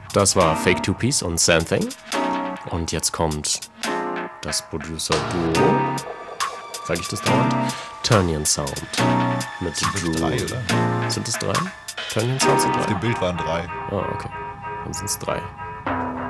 Das war Fake Two Piece und Something. Und jetzt kommt das Producer-Duo. Sag ich das dauernd? Turnian Sound. Mit Drew. 3, oder? Sind es 3? Turnian Sound sind 3? Auf dem Bild waren 3. Ah, okay. Dann sind es 3.